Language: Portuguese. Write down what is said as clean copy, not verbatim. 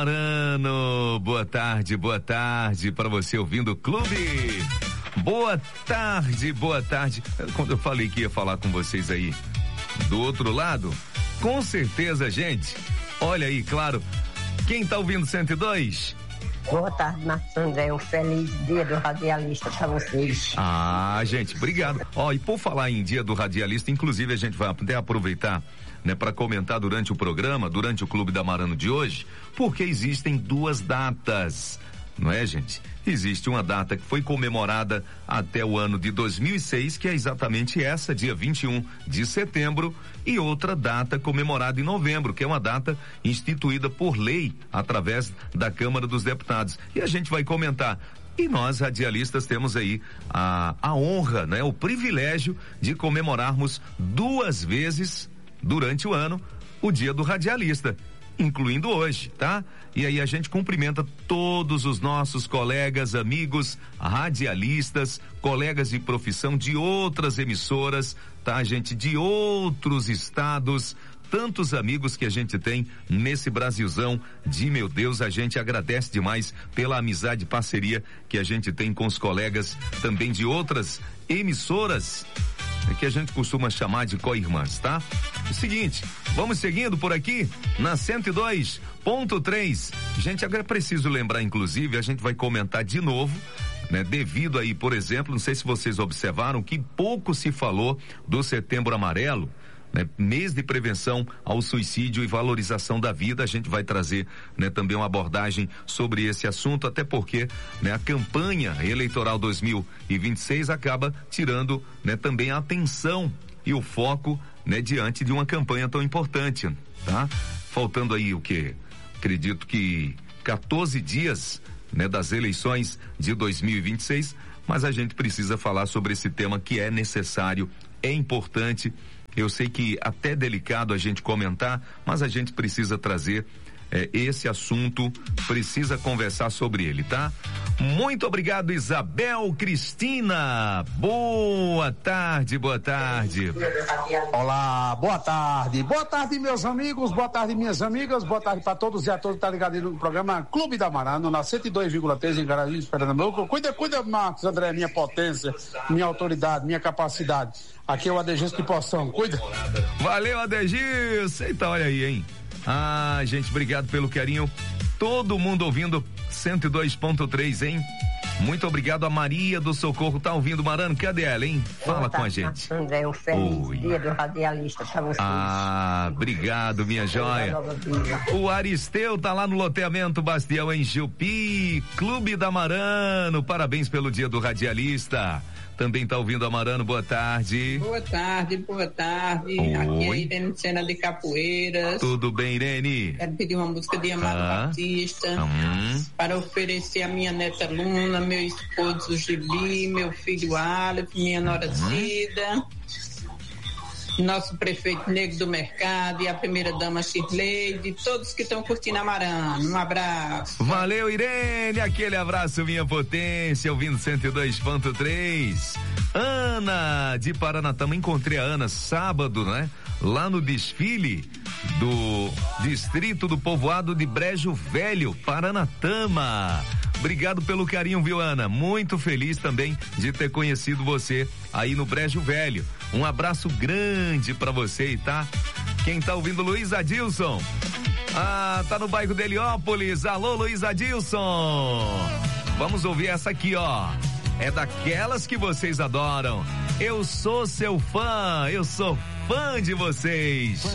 Marano, boa tarde para você ouvindo o Clube. Boa tarde. Quando eu falei que ia falar com vocês aí do outro lado, com certeza, gente. Olha aí, claro, quem tá ouvindo 102? Boa tarde, Marcos André, um feliz dia do radialista pra vocês. Gente, obrigado. E por falar em dia do radialista, inclusive a gente vai até aproveitar, né, para comentar durante o programa, durante o Clube da Marano de hoje, porque existem duas datas, não é, gente? Existe uma data que foi comemorada até o ano de 2006, que é exatamente essa, dia 21 de setembro, e outra data comemorada em novembro, que é uma data instituída por lei através da Câmara dos Deputados. E a gente vai comentar. E nós, radialistas, temos aí a honra, né, o privilégio de comemorarmos duas vezes durante o ano o Dia do Radialista, incluindo hoje, tá? E aí a gente cumprimenta todos os nossos colegas, amigos, radialistas, colegas de profissão de outras emissoras, tá, gente? De outros estados, tantos amigos que a gente tem nesse Brasilzão de, meu Deus, a gente agradece demais pela amizade e parceria que a gente tem com os colegas também de outras emissoras, que a gente costuma chamar de co-irmãs, tá? O seguinte, vamos seguindo por aqui na 102.3. Gente, agora é preciso lembrar, inclusive, a gente vai comentar de novo, né? Devido aí, por exemplo, não sei se vocês observaram que pouco se falou do Setembro Amarelo, né? Mês de prevenção ao suicídio e valorização da vida. A gente vai trazer, né, também uma abordagem sobre esse assunto, até porque, né, a campanha eleitoral 2026 acaba tirando, né, também a atenção e o foco, né, diante de uma campanha tão importante, tá? Faltando aí o quê? Acredito que 14 dias, né, das eleições de 2026, mas a gente precisa falar sobre esse tema que é necessário, é importante. Eu sei que até é delicado a gente comentar, mas a gente precisa trazer esse assunto, precisa conversar sobre ele, tá? Muito obrigado, Isabel Cristina. Boa tarde. Olá, boa tarde meus amigos, boa tarde minhas amigas, boa tarde para todos e a todos que tá ligado no programa Clube da Marano, na 102,3 em Garanhuns, Pernambuco. Cuida, Marcos André, minha potência, minha autoridade, minha capacidade. Aqui é o Adegilson de Poção, cuida. Valeu, Adegilson. Eita, olha aí, hein? Gente, obrigado pelo carinho. Todo mundo ouvindo 102.3, hein? Muito obrigado a Maria do Socorro, tá ouvindo, Marano? Cadê ela, hein? Fala com a gente. André, um feliz dia do radialista pra vocês. Obrigado, minha joia. O Aristeu tá lá no loteamento Bastião, em Jupi, Clube da Marano, parabéns pelo dia do radialista. Também tá ouvindo a Marano, boa tarde. Boa tarde. Oi. Aqui é Irene Sena de Capoeiras. Tudo bem, Irene? Quero pedir uma música de Amado Batista para oferecer a minha neta Luna, meu esposo Gibi, meu filho Aleph, minha nora Cida, nosso prefeito Negro do Mercado e a primeira dama Shirley, de todos que estão curtindo a Marano. Um abraço. Valeu, Irene, aquele abraço, minha potência, ouvindo 102.3. Ana de Paranatama, encontrei a Ana sábado, né? Lá no desfile do Distrito do Povoado de Brejo Velho, Paranatama. Obrigado pelo carinho, viu, Ana? Muito feliz também de ter conhecido você aí no Brejo Velho. Um abraço grande pra você, tá? Quem tá ouvindo, Luiz Adilson. Tá no bairro de Heliópolis. Alô, Luiz Adilson. Vamos ouvir essa aqui, ó. É daquelas que vocês adoram. Eu sou seu fã, eu sou fã de vocês.